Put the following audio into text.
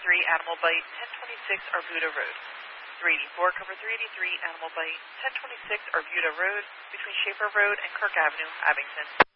Animal Bite, 1026 Arbuda Road. 384, cover 383, Animal Bite, 1026 Arbuda Road, between Schaefer Road and Kirk Avenue, Abington.